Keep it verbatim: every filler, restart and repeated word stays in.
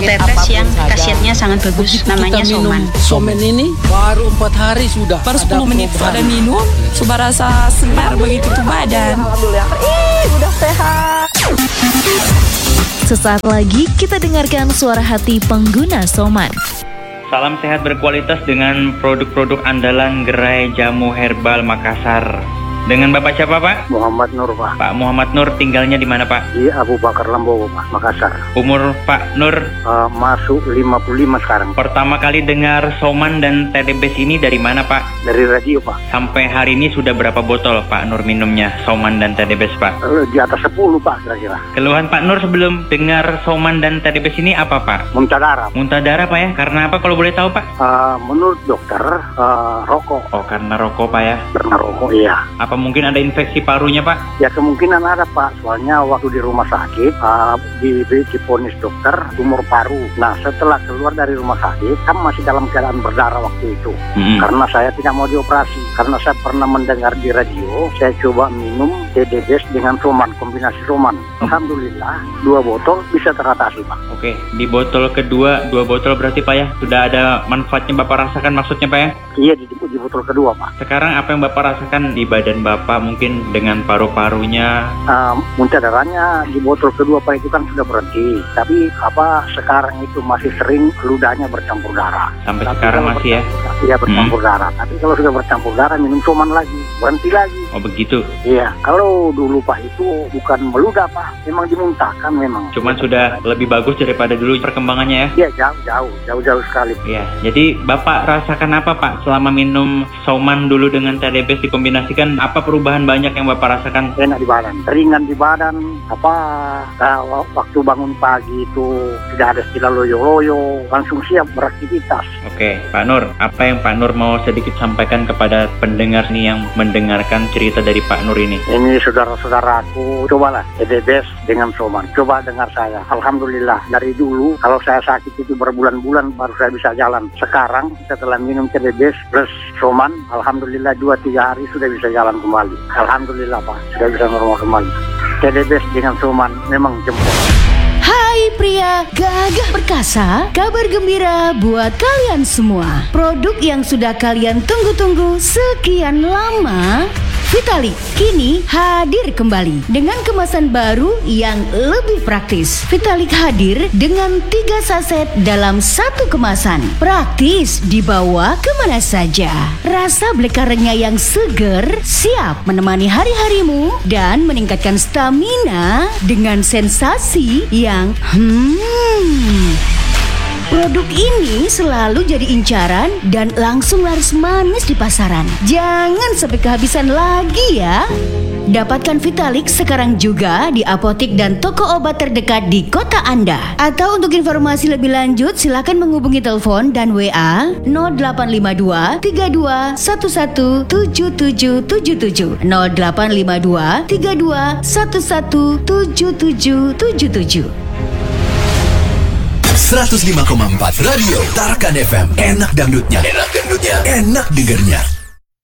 tetes yang khasiatnya sangat bagus. Begitu Namanya kita minum Soman. Soman ini baru empat hari sudah. Baru sepuluh menit perubahan. sudah minum, sudah rasa segar begitu tuh badan. Alhamdulillah, ih udah sehat. Sesaat lagi kita dengarkan suara hati pengguna Soman. Salam sehat berkualitas dengan produk-produk andalan gerai jamu herbal Makassar. Dengan Bapak siapa, Pak? Muhammad Nur, Pak. Pak Muhammad Nur tinggalnya di mana, Pak? Di Abu Bakar Lambowo, Pak, Makassar. Umur Pak Nur Uh, masuk lima puluh lima sekarang. pertama kali dengar Soman dan T D B S ini dari mana, Pak? Dari radio, Pak. Sampai hari ini sudah berapa botol Pak Nur minumnya Soman dan T D B S, Pak? Uh, di atas sepuluh, Pak, kira-kira. Keluhan Pak Nur sebelum dengar Soman dan T D B S ini apa, Pak? Muntah darah. Muntah darah, Pak ya? Karena apa kalau boleh tahu, Pak? Uh, menurut dokter, uh, rokok. Oh, karena rokok, Pak ya? Karena rokok, iya. Apa mungkin ada infeksi parunya, Pak? Ya kemungkinan ada, Pak. Soalnya waktu di rumah sakit, uh, di, di diponis dokter tumor paru. Nah, setelah keluar dari rumah sakit, kan masih dalam keadaan berdarah waktu itu. Mm-hmm. Karena saya tidak mau dioperasi. Karena saya pernah mendengar di radio, saya coba minum T D B S dengan Soman, kombinasi Soman. Alhamdulillah, dua botol bisa teratasi, Pak. Oke, di botol kedua, dua botol berarti, Pak ya? Sudah ada manfaatnya Bapak rasakan maksudnya, Pak ya? Iya, di, di botol kedua, Pak. Sekarang apa yang Bapak rasakan di badan Bapak mungkin dengan paru-parunya? Uh, muntah darahnya di botol kedua, Pak, itu kan sudah berhenti. Tapi apa sekarang itu masih sering ludahnya bercampur darah. Sampai Tapi sekarang kalau masih ya? Iya, bercampur hmm. darah. Tapi kalau sudah bercampur darah, minum Soman lagi, berhenti lagi. Oh begitu? Iya, kalau dulu, Pak, itu bukan meludah, Pak. Memang dimuntahkan memang. Cuman sudah lebih bagus daripada dulu perkembangannya ya? Iya, jauh-jauh, jauh-jauh sekali. Iya, jadi Bapak rasakan apa, Pak? Selama minum Soman dulu dengan T D B S dikombinasikan, apa perubahan banyak yang Bapak rasakan? Enak di badan, ringan di badan, apa, nah, waktu bangun pagi itu tidak ada istilah loyo-loyo, langsung siap beraktivitas. Oke, Pak Nur, apa yang Pak Nur mau sedikit sampaikan kepada pendengar nih yang mendengarkan cerita dari Pak Nur ini? Ini saudara-saudaraku, cobalah T D B S dengan Soman, coba dengar saya. Alhamdulillah, dari dulu kalau saya sakit itu berbulan-bulan baru saya bisa jalan. Sekarang setelah minum T D B S plus Soman, Alhamdulillah dua tiga hari sudah bisa jalan kembali. Alhamdulillah, Pak, sudah bisa normal kembali. T D B S dengan Soman memang jempol. Hai pria gagah perkasa, kabar gembira buat kalian semua. Produk yang sudah kalian tunggu-tunggu sekian lama, Vitalik kini hadir kembali dengan kemasan baru yang lebih praktis. Vitalik hadir dengan tiga saset dalam satu kemasan. Praktis dibawa kemana saja. Rasa black currant-nya yang seger siap menemani hari-harimu dan meningkatkan stamina dengan sensasi yang hmm. Produk ini selalu jadi incaran dan langsung laris manis di pasaran. Jangan sampai kehabisan lagi ya. Dapatkan Vitalik sekarang juga di apotik dan toko obat terdekat di kota Anda. Atau untuk informasi lebih lanjut silakan menghubungi telepon dan W A nol delapan lima dua tiga dua satu satu tujuh tujuh tujuh tujuh nol delapan lima dua tiga dua satu satu tujuh tujuh tujuh tujuh. seratus lima koma empat Radio Tarakan F M. Enak dangdutnya, enak dangdutnya, enak dengernya.